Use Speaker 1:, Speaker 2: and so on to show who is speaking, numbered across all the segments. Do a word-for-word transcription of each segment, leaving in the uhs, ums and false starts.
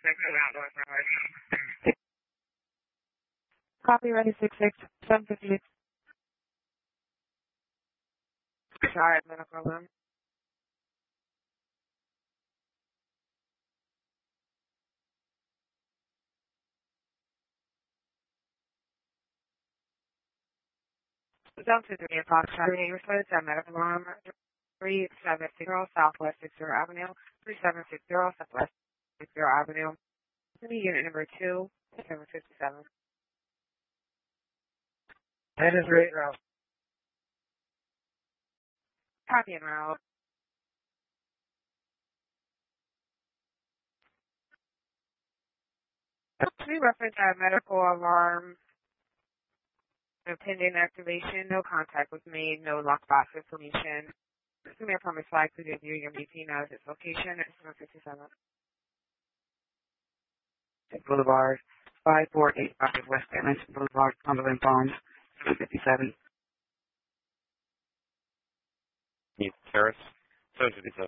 Speaker 1: Copy ready six six seven fifty eight. Sorry, medical room. Down to three o'clock Saturday, referred to medical room three seven six zero Southwest six zero Avenue, three seven six zero Southwest six zero Avenue. Unit number two, seven fifty seven.
Speaker 2: That is right route.
Speaker 1: Copy and route. We reference our medical alarm. No pending activation, no contact was made, no lockbox information. You may promise flag to give you your B P knows its location at seven fifty-seven.
Speaker 2: Boulevard, five four eight five West Edmonton Boulevard, Cumberland Farms, seven fifty-seven.
Speaker 3: Need Terrace, seven fifty-seven.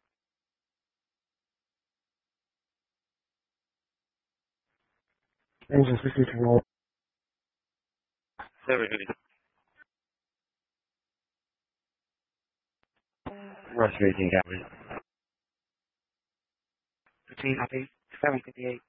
Speaker 2: Engine sixty-two roll.
Speaker 3: seven fifty.
Speaker 2: Rush racing captain. fifteen, copy, seven fifty-eight.